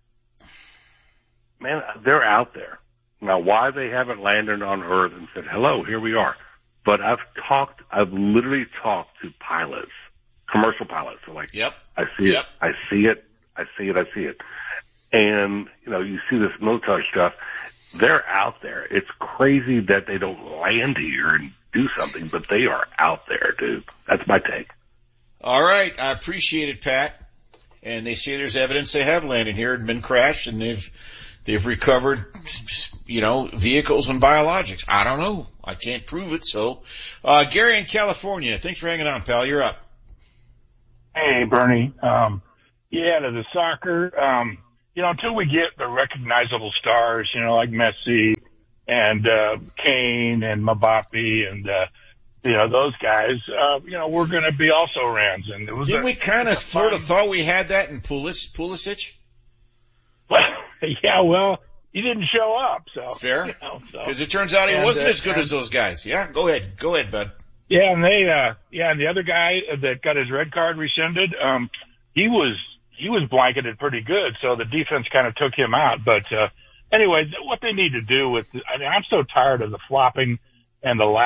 man, they're out there. Now, why they haven't landed on Earth and said, hello, here we are. But I've talked, I've literally talked to pilots, commercial pilots. So like, yep. I see yep. it, I see it, I see it, I see it. And, you know, you see this military stuff. They're out there. It's crazy that they don't land here and do something, but they are out there, dude. That's my take. All right. I appreciate it, Pat. And they say there's evidence they have landed here and been crashed, and they've, they've recovered, you know, vehicles and biologics. I don't know. I can't prove it. So, uh, Gary in California, thanks for hanging on, pal. You're up. Hey, Bernie. Um, yeah, to the soccer, um, you know, until we get the recognizable stars, you know, like Messi and, uh, Kane and Mbappe and, uh, you know, those guys, uh, you know, we're going to be also Rams. And it was Didn't a, we kind of sort of thought we had that in Pulis, Pulisic? Well, yeah, well, he didn't show up, so. Fair. You know, so. Because it turns out he and, wasn't uh, as good and, as those guys. Yeah, go ahead. Go ahead, bud. Yeah, and they, uh, yeah, and the other guy that got his red card rescinded, um, he was, he was blanketed pretty good, so the defense kind of took him out. But, uh, anyway, what they need to do with, I mean, I'm so tired of the flopping and the lack